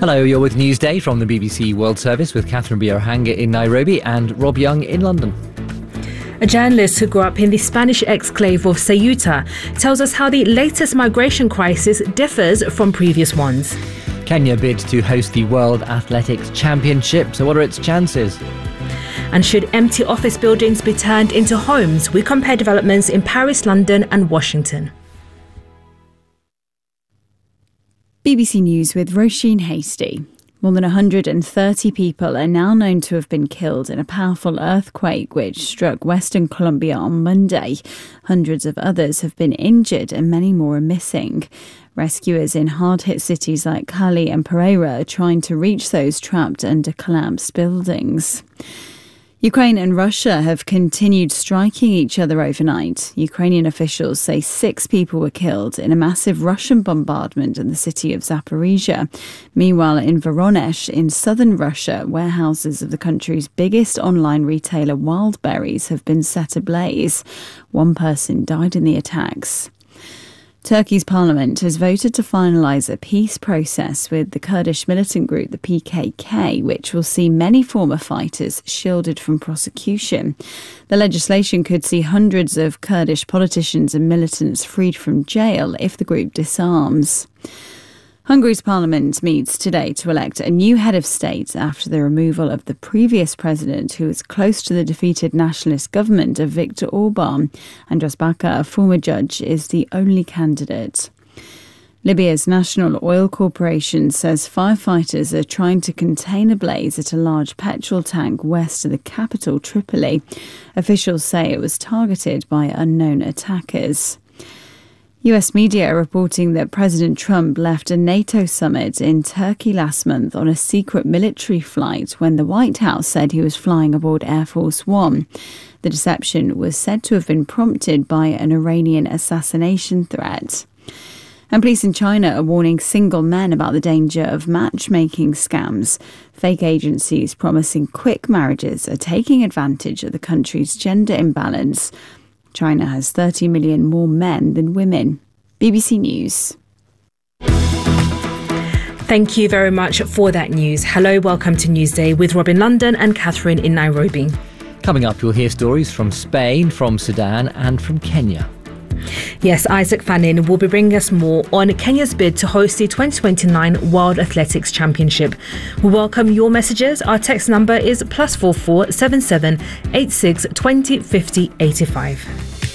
Hello, you're with Newsday from the BBC World Service with Catherine Biohanga in Nairobi and Rob Young in London. A journalist who grew up in the Spanish exclave of Ceuta tells us how the latest migration crisis differs from previous ones. Kenya bid to host the World Athletics Championship, so what are its chances? And should empty office buildings be turned into homes? We compare developments in Paris, London and Washington. BBC News with Roisin Hastie. More than 130 people are now known to have been killed in a powerful earthquake which struck Western Colombia on Monday. Hundreds of others have been injured and many more are missing. Rescuers in hard-hit cities like Cali and Pereira are trying to reach those trapped under collapsed buildings. Ukraine and Russia have continued striking each other overnight. Ukrainian officials say 6 people were killed in a massive Russian bombardment in the city of Zaporizhia. Meanwhile, in Voronezh, in southern Russia, warehouses of the country's biggest online retailer Wildberries have been set ablaze. 1 person died in the attacks. Turkey's parliament has voted to finalise a peace process with the Kurdish militant group, the PKK, which will see many former fighters shielded from prosecution. The legislation could see hundreds of Kurdish politicians and militants freed from jail if the group disarms. Hungary's parliament meets today to elect a new head of state after the removal of the previous president, who was close to the defeated nationalist government of Viktor Orban. Andras Baka, a former judge, is the only candidate. Libya's National Oil Corporation says firefighters are trying to contain a blaze at a large petrol tank west of the capital, Tripoli. Officials say it was targeted by unknown attackers. US media are reporting that President Trump left a NATO summit in Turkey last month on a secret military flight when the White House said he was flying aboard Air Force One. The deception was said to have been prompted by an Iranian assassination threat. And police in China are warning single men about the danger of matchmaking scams. Fake agencies promising quick marriages are taking advantage of the country's gender imbalance. China has 30 million more men than women. BBC News. Thank you very much for that news. Hello, welcome to Newsday with Rob in London and Catherine in Nairobi. Coming up, you'll hear stories from Spain, from Sudan and from Kenya. Yes, Isaac Fannin will be bringing us more on Kenya's bid to host the 2029 World Athletics Championship. We welcome your messages. Our text number is +44 77 86 20 50 85.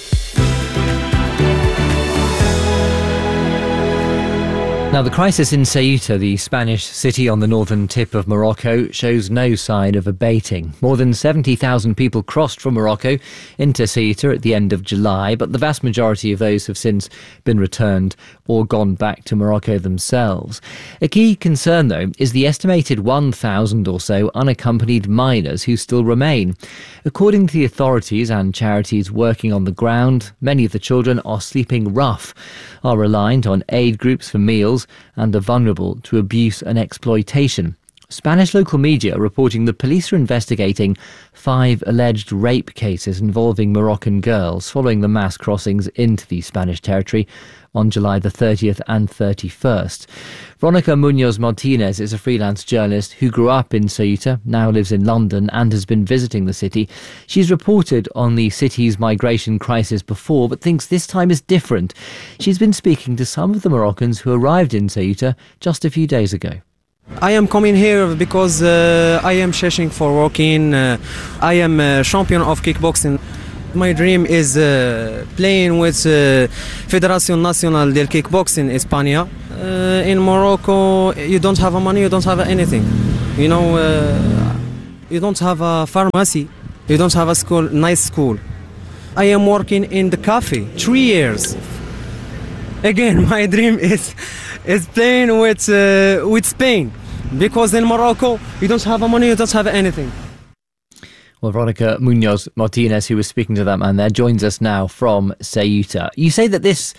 Now, the crisis in Ceuta, the Spanish city on the northern tip of Morocco, shows no sign of abating. More than 70,000 people crossed from Morocco into Ceuta at the end of July, but the vast majority of those have since been returned or gone back to Morocco themselves. A key concern, though, is the estimated 1,000 or so unaccompanied minors who still remain. According to the authorities and charities working on the ground, many of the children are sleeping rough, are reliant on aid groups for meals, and are vulnerable to abuse and exploitation. Spanish local media are reporting the police are investigating 5 alleged rape cases involving Moroccan girls following the mass crossings into the Spanish territory on July the 30th and 31st. Veronica Munoz Martinez is a freelance journalist who grew up in Ceuta, now lives in London and has been visiting the city. She's reported on the city's migration crisis before, but thinks this time is different. She's been speaking to some of the Moroccans who arrived in Ceuta just a few days ago. I am coming here because I am searching for working. I am a champion of kickboxing. My dream is playing with Federación Nacional del Kickboxing España. In Morocco, you don't have money, you don't have anything. You don't have a pharmacy, you don't have a school, nice school. I am working in the cafe 3 years. Again, my dream is playing with Spain, because in Morocco you don't have money, you don't have anything. Well, Veronica Munoz Martinez, who was speaking to that man there, joins us now from Ceuta. You say that this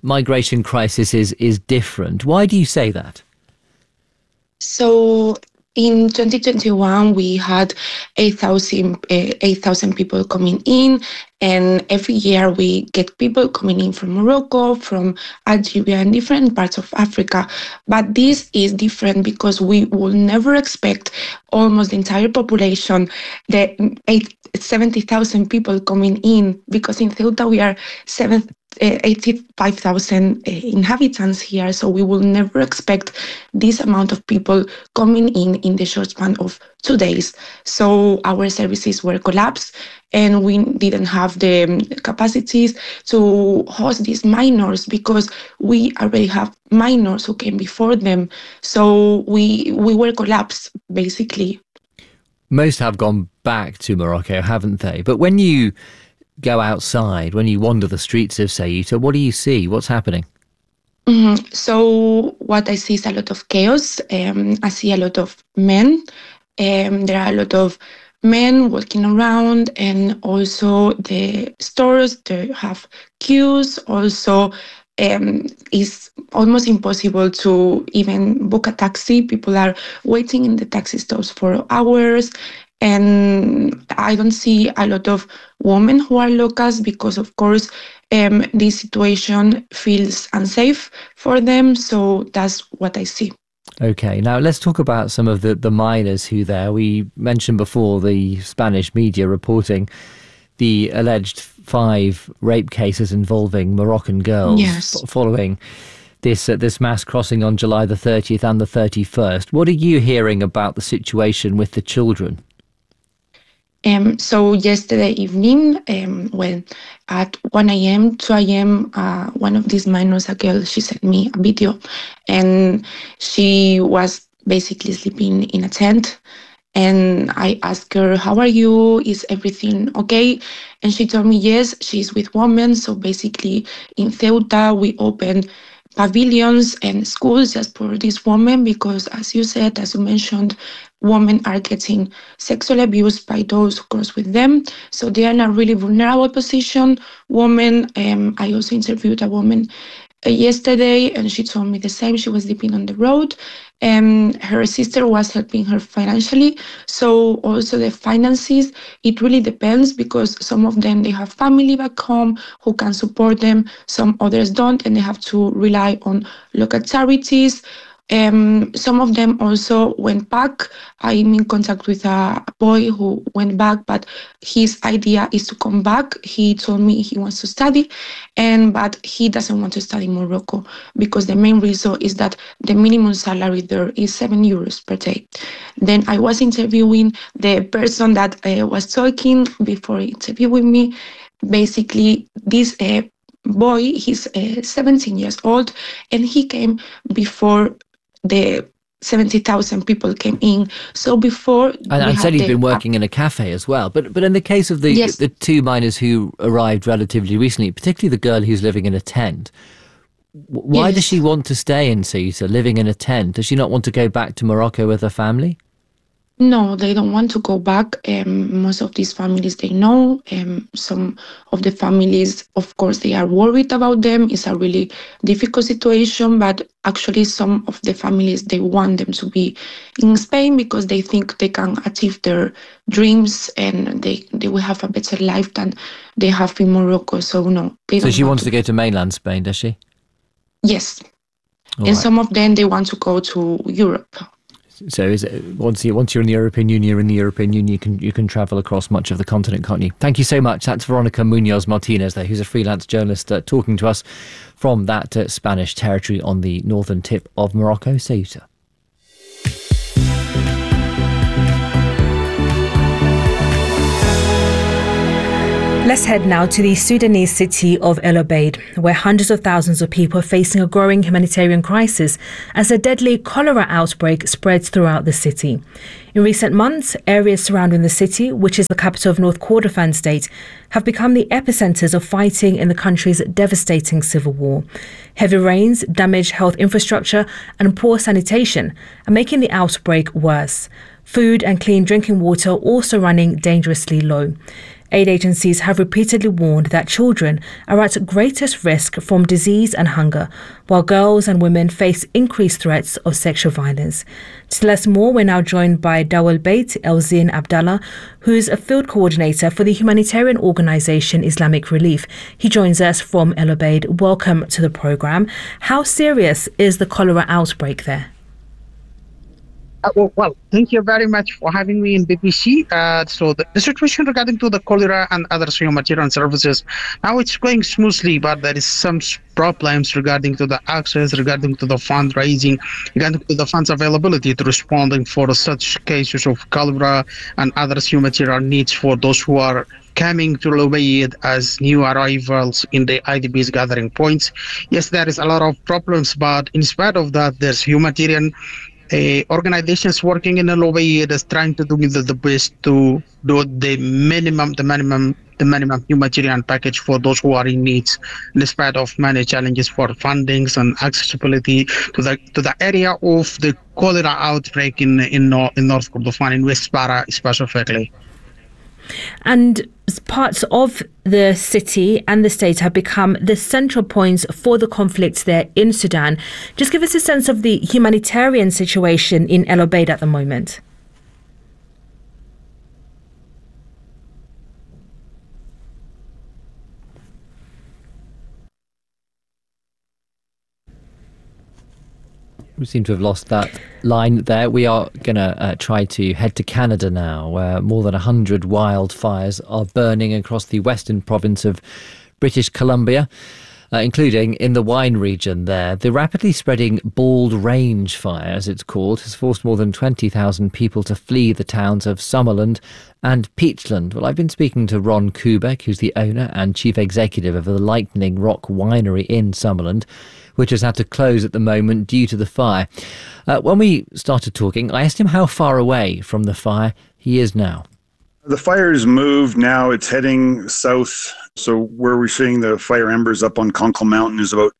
migration crisis is different. Why do you say that? So In 2021, we had 8,000 people coming in, and every year we get people coming in from Morocco, from Algeria, and different parts of Africa. But this is different because we will never expect almost the entire population, the 70,000 people coming in, because in Ceuta we are 85,000 inhabitants here, so we will never expect this amount of people coming in the short span of 2 days. So our services were collapsed, and we didn't have the capacities to host these minors because we already have minors who came before them. So we were collapsed, basically. Most have gone back to Morocco, haven't they? But when you go outside, when you wander the streets of Ceuta, what do you see? What's happening? So what I see is a lot of chaos. I see a lot of men. There are a lot of men walking around, and also the stores, they have queues. Also, it's almost impossible to even book a taxi. People are waiting in the taxi stops for hours. And I don't see a lot of women who are locals because, of course, this situation feels unsafe for them. So that's what I see. Okay, now let's talk about some of the minors who there. We mentioned before the Spanish media reporting the alleged 5 rape cases involving Moroccan girls. Yes. Following this mass crossing on July the 30th and the 31st. What are you hearing about the situation with the children? So yesterday evening, when at 1 a.m., 2 a.m., one of these minors, a girl, she sent me a video, and she was basically sleeping in a tent. And I asked her, "How are you? Is everything okay?" And she told me, yes, she's with women. So basically in Ceuta, we opened pavilions and schools just for these women because, as you said, as you mentioned, women are getting sexually abused by those who cross with them. So they are in a really vulnerable position. Women, I also interviewed a woman yesterday, and she told me the same. She was sleeping on the road, and her sister was helping her financially. So also the finances, it really depends because some of them, they have family back home who can support them. Some others don't, and they have to rely on local charities. Some of them also went back. I'm in contact with a boy who went back, but his idea is to come back. He told me he wants to study, but he doesn't want to study in Morocco because the main reason is that the minimum salary there is 7 euros per day. Then I was interviewing the person that was talking before interviewing me. Basically, this boy, he's 17 years old, and he came before the 70,000 people came in. So before, and said he's been working in a cafe as well. But in the case of the 2 minors who arrived relatively recently, particularly the girl who's living in a tent, why does she want to stay in Ceuta, living in a tent? Does she not want to go back to Morocco with her family? No, they don't want to go back. Most of these families, they know. Some of the families, of course, they are worried about them. It's a really difficult situation, but actually some of the families, they want them to be in Spain because they think they can achieve their dreams and they will have a better life than they have in Morocco. So no, they don't. So she wants to go to mainland Spain, does she? Yes. All and right. some of them, they want to go to Europe. So is it, once you're in the European Union, you're in the European Union, you can travel across much of the continent, can't you? Thank you so much. That's Veronica Munoz Martinez there, who's a freelance journalist talking to us from that Spanish territory on the northern tip of Morocco, Ceuta. Let's head now to the Sudanese city of El Obeid, where hundreds of thousands of people are facing a growing humanitarian crisis as a deadly cholera outbreak spreads throughout the city. In recent months, areas surrounding the city, which is the capital of North Kordofan state, have become the epicenters of fighting in the country's devastating civil war. Heavy rains, damaged health infrastructure, and poor sanitation are making the outbreak worse. Food and clean drinking water are also running dangerously low. Aid agencies have repeatedly warned that children are at greatest risk from disease and hunger, while girls and women face increased threats of sexual violence. To tell us more, we're now joined by Dawal Bait Elzin Abdallah, who's a field coordinator for the humanitarian organisation Islamic Relief. He joins us from El Obeid. Welcome to the programme. How serious is the cholera outbreak there? Well, thank you very much for having me in BBC. So the situation regarding to the cholera and other humanitarian services, now it's going smoothly, but there is some problems regarding to the access, regarding to the fundraising, regarding to the funds availability to responding for such cases of cholera and other humanitarian needs for those who are coming to El Obeid as new arrivals in the IDPs gathering points. Yes, there is a lot of problems, but in spite of that, there's humanitarian organizations working in El Obeid is trying to do the best to do the minimum humanitarian package for those who are in needs, in spite of many challenges for fundings and accessibility to the area of the cholera outbreak in North Kordofan, in West Bara specifically. And parts of the city and the state have become the central points for the conflict there in Sudan. Just give us a sense of the humanitarian situation in El Obeid at the moment. We seem to have lost that line there. We are going to try to head to Canada now, where more than 100 wildfires are burning across the western province of British Columbia, including in the wine region there. The rapidly spreading Bald Range fire, as it's called, has forced more than 20,000 people to flee the towns of Summerland and Peachland. Well, I've been speaking to Ron Kubek, who's the owner and chief executive of the Lightning Rock Winery in Summerland, which has had to close at the moment due to the fire. When we started talking, I asked him how far away from the fire he is now. The fire's moved now. It's heading south. So where we're seeing the fire embers up on Conkle Mountain is about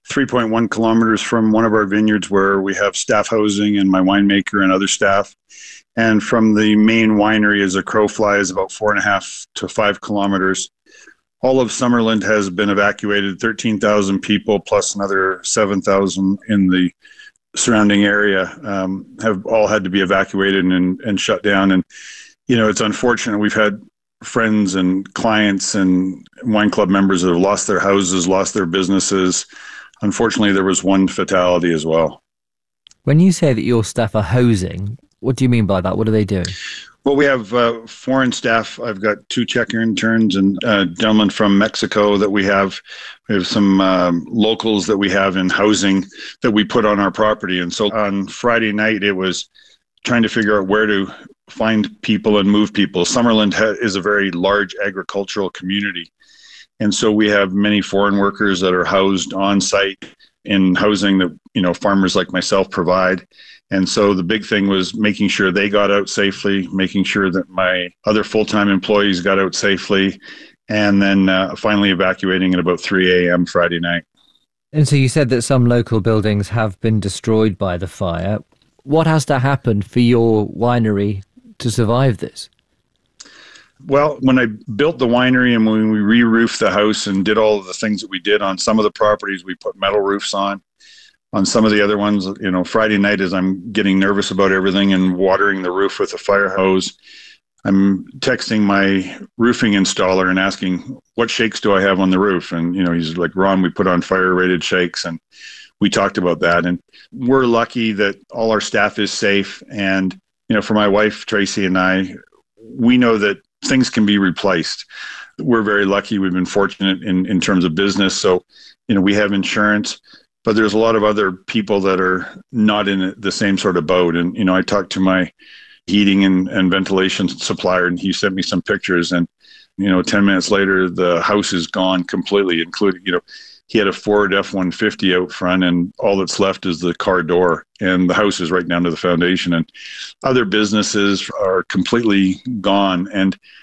3.1 kilometers from one of our vineyards where we have staff housing and my winemaker and other staff. And from the main winery as a crow flies about 4.5 to 5 kilometers. All of Summerland has been evacuated, 13,000 people plus another 7,000 in the surrounding area have all had to be evacuated and shut down. And, you know, it's unfortunate. We've had friends and clients and wine club members that have lost their houses, lost their businesses. Unfortunately, there was one fatality as well. When you say that your staff are housing, what do you mean by that? What are they doing? Well, we have foreign staff. I've got 2 Czech interns and a gentleman from Mexico that we have. We have some locals that we have in housing that we put on our property. And so on Friday night, it was trying to figure out where to find people and move people. Summerland is a very large agricultural community. And so we have many foreign workers that are housed on site in housing that, you know, farmers like myself provide. And so the big thing was making sure they got out safely, making sure that my other full-time employees got out safely, and then finally evacuating at about 3 a.m. Friday night. And so you said that some local buildings have been destroyed by the fire. What has to happen for your winery to survive this? Well, when I built the winery and when we re-roofed the house and did all of the things that we did on some of the properties, we put metal roofs on. On some of the other ones, you know, Friday night as I'm getting nervous about everything and watering the roof with a fire hose, I'm texting my roofing installer and asking, what shakes do I have on the roof? And, you know, he's like, Ron, we put on fire-rated shakes. And we talked about that. And we're lucky that all our staff is safe. And, you know, for my wife, Tracy, and I, we know that things can be replaced. We're very lucky. We've been fortunate in terms of business. So, you know, we have insurance. But there's a lot of other people that are not in the same sort of boat. And, you know, I talked to my heating and ventilation supplier and he sent me some pictures and, you know, 10 minutes later, the house is gone completely, including, you know, he had a Ford F-150 out front and all that's left is the car door and the house is right down to the foundation and other businesses are completely gone. And